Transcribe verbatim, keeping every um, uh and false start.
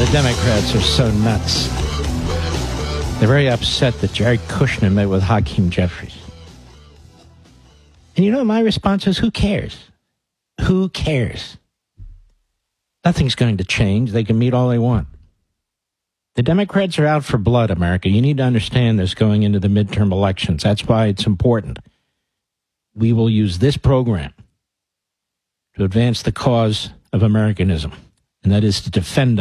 Democrats are so nuts. They're very upset that Jared Kushner met with Hakeem Jeffries. And you know, my response is, who cares? Who cares? Nothing's going to change. They can meet all they want. The Democrats are out for blood, America. You need to understand this going into the midterm elections. That's why it's important. We will use this program to advance the cause of Americanism, and that is to defend